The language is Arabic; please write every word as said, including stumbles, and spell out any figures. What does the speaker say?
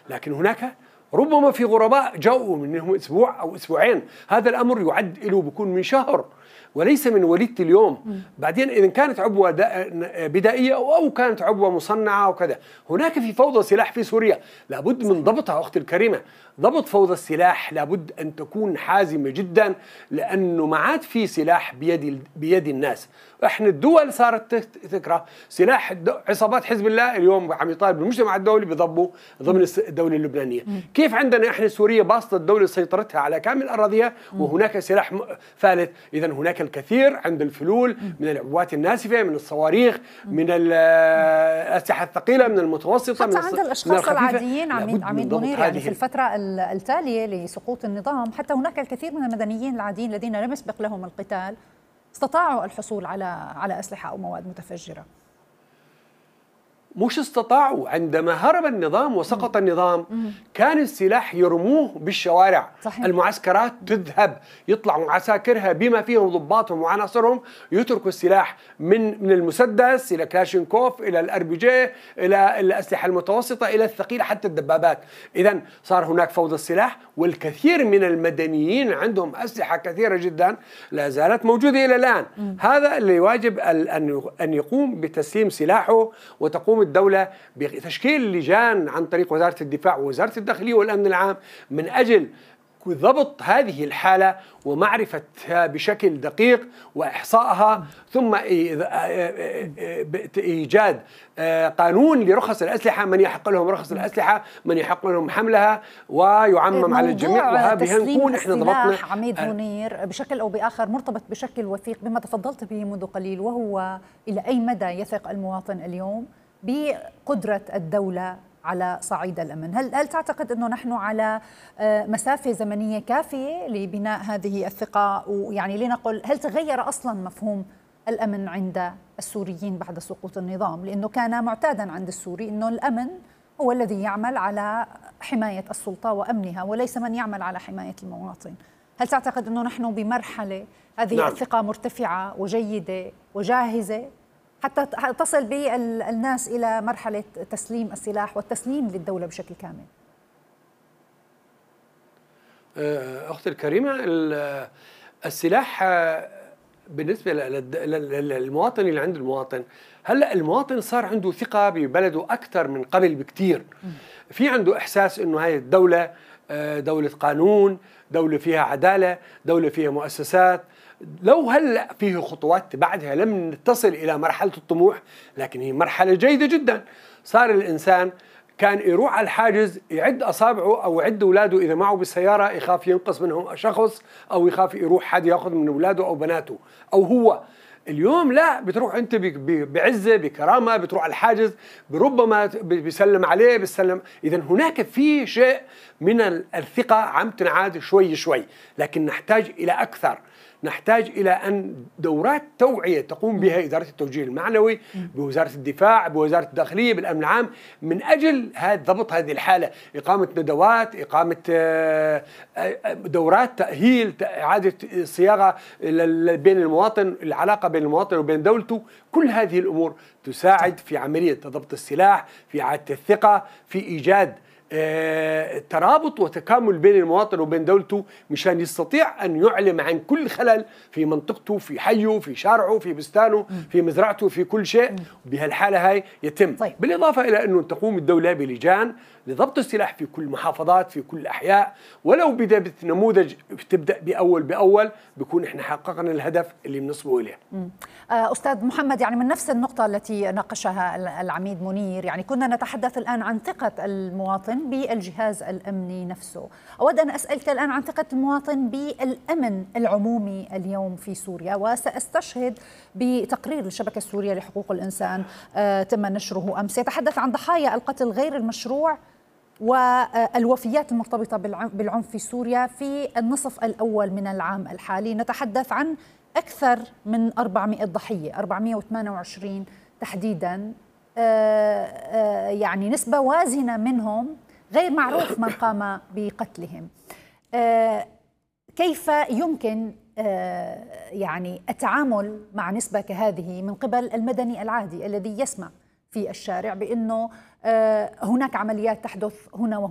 لكن هناك ربما في غرباء جاءوا منهم أسبوع أو أسبوعين، هذا الأمر يعد له بيكون من شهر وليس من وليدة اليوم. م. بعدين إذا كانت عبوة بدائية أو كانت عبوة مصنعة وكذا، هناك في فوضى سلاح في سوريا لابد من ضبطها أختي الكريمة. ضبط فوضى السلاح لابد أن تكون حازمة جدا، لأنه ما عاد في سلاح بيد بيد الناس. احنا الدول صارت تكره سلاح عصابات حزب الله، اليوم عم يطالب المجتمع الدولي بضبه ضمن الدولة اللبنانية. م. كيف عندنا احنا سوريا باسطة الدولة سيطرتها على كامل أراضيها وهناك سلاح ثالث؟ إذا هناك الكثير عند الفلول من العبوات الناسفة، من الصواريخ، من الأسلحة الثقيلة، من المتوسطة، حتى من عند الأشخاص العاديين. عميد عميد منير، يعني في الفترة التالية لسقوط النظام حتى هناك الكثير من المدنيين العاديين الذين لم يسبق لهم القتال استطاعوا الحصول على على أسلحة أو مواد متفجرة. مش استطاعوا، عندما هرب النظام وسقط النظام كان السلاح يرموه بالشوارع. صحيح. المعسكرات تذهب، يطلعوا عساكرها بما فيهم ضباطهم وعناصرهم يتركوا السلاح من من المسدس إلى كلاشينكوف إلى الار بي جي إلى الأسلحة المتوسطة إلى الثقيلة حتى الدبابات. إذا صار هناك فوضى السلاح، والكثير من المدنيين عندهم أسلحة كثيرة جدا لا زالت موجودة إلى الآن. م. هذا اللي واجب أن أن يقوم بتسليم سلاحه، وتقوم الدولة بتشكيل لجان عن طريق وزارة الدفاع ووزارة الداخلية والأمن العام من أجل ضبط هذه الحالة ومعرفتها بشكل دقيق وإحصائها، ثم إيجاد قانون لرخص الأسلحة، من يحق لهم رخص الأسلحة، من يحق لهم حملها، ويعمم على الجميع. وهذه نكون إحنا ضبطنا. عميد منير بشكل أو بآخر مرتبط بشكل وثيق بما تفضلت به منذ قليل، وهو إلى أي مدى يثق المواطن اليوم بقدرة الدولة على صعيد الأمن؟ هل هل تعتقد أنه نحن على مسافة زمنية كافية لبناء هذه الثقة؟ ويعني لنقل هل تغير أصلا مفهوم الأمن عند السوريين بعد سقوط النظام؟ لأنه كان معتادا عند السوري أنه الأمن هو الذي يعمل على حماية السلطة وأمنها وليس من يعمل على حماية المواطن. هل تعتقد أنه نحن بمرحلة هذه نعم. الثقة مرتفعة وجيدة وجاهزة حتى تصل بالناس إلى مرحلة تسليم السلاح والتسليم للدولة بشكل كامل؟ أختي الكريمة، السلاح بالنسبة للمواطن اللي عند المواطن، هلأ المواطن صار عنده ثقة ببلده أكثر من قبل بكتير. في عنده إحساس أنه هاي الدولة دولة قانون، دولة فيها عدالة، دولة فيها مؤسسات. لو هلأ فيه خطوات بعدها لم تصل إلى مرحلة الطموح، لكن هي مرحلة جيدة جدا. صار الإنسان كان يروح على الحاجز يعد أصابعه أو يعد أولاده إذا معه بالسيارة، يخاف ينقص منهم شخص أو يخاف يروح حد يأخذ من أولاده أو بناته أو هو. اليوم لا، بتروح أنت بعزة بكرامة، بتروح على الحاجز بربما بيسلم عليه بيسلم. إذا هناك في شيء من الثقة عم تنعاد شوي شوي، لكن نحتاج إلى أكثر. نحتاج إلى أن دورات توعية تقوم بها إدارة التوجيه المعنوي بوزارة الدفاع، بوزارة الداخلية، بالأمن العام، من أجل ضبط هذه الحالة. إقامة ندوات، إقامة دورات تأهيل، إعادة صياغة بين المواطن، العلاقة بين المواطن وبين دولته. كل هذه الأمور تساعد في عملية ضبط السلاح، في إعادة الثقة، في إيجاد ترابط وتكامل بين المواطن وبين دولته مشان يستطيع أن يعلم عن كل خلل في منطقته، في حيه، في شارعه، في بستانه، في مزرعته، في كل شيء. بهالحالة هاي يتم. طيب. بالإضافة إلى أنه تقوم الدولة بلجان لضبط السلاح في كل محافظات، في كل الأحياء، ولو بدأ نموذج تبدأ بأول بأول بيكون إحنا حققنا الهدف اللي بنصبه إليه. أستاذ محمد، يعني من نفس النقطة التي ناقشها العميد منير، يعني كنا نتحدث الآن عن ثقة المواطن بالجهاز الأمني نفسه. أود أن أسألك الآن عن ثقة المواطن بالأمن العمومي اليوم في سوريا، وسأستشهد بتقرير الشبكة السورية لحقوق الإنسان تم نشره أمس، يتحدث عن ضحايا القتل غير المشروع والوفيات المرتبطة بالعنف في سوريا في النصف الأول من العام الحالي. نتحدث عن أكثر من أربعمئة ضحية، أربعمئة وثمانية وعشرين تحديدا، يعني نسبة وازنة منهم غير معروف من قام بقتلهم. كيف يمكن يعني التعامل مع نسبة كهذه من قبل المدني العادي الذي يسمع في الشارع بأنه هناك عمليات تحدث هنا وهنا؟